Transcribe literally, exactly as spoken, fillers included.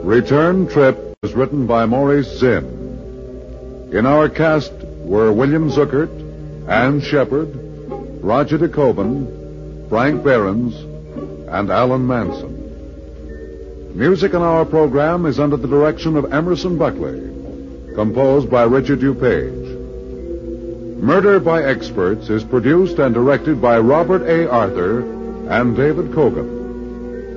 Return Trip was written by Maurice Zinn. In our cast were William Zuckert, Ann Shepard, Roger DeCoban, Frank Behrens, and Alan Manson. Music on our program is under the direction of Emerson Buckley, composed by Richard DuPage. Murder by Experts is produced and directed by Robert A. Arthur and David Kogan.